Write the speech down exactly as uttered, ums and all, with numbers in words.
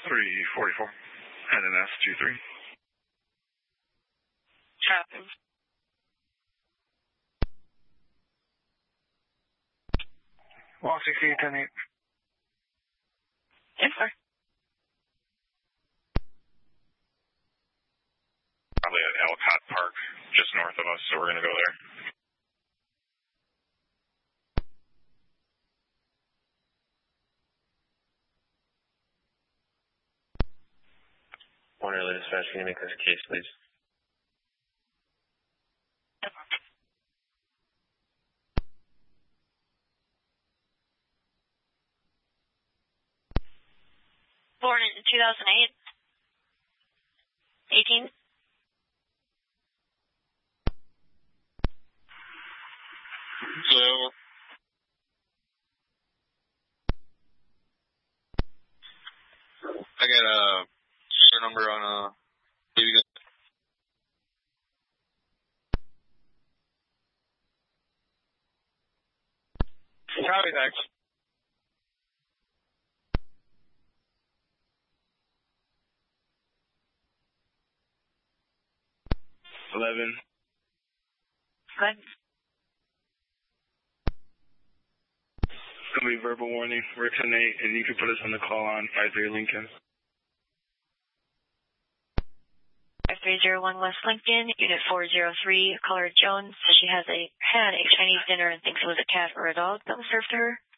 three forty-four. And an S two three. Traffic. one sixty-eight, ten eight. Yes, sir. Probably at Elcott Park, just north of us, so we're going to go there. One early dispatch, can you make this case, please? Born in two thousand eight. eighteen. So, I got a share number on a baby gun. Charlie, thanks. eleven. Good. It's going to be verbal warning. We're ten eight, and you can put us on the call on five three Lincoln. five three zero one West Lincoln, Unit four zero three, caller Jones says she has a had a Chinese dinner and thinks it was a cat or a dog that was served to her.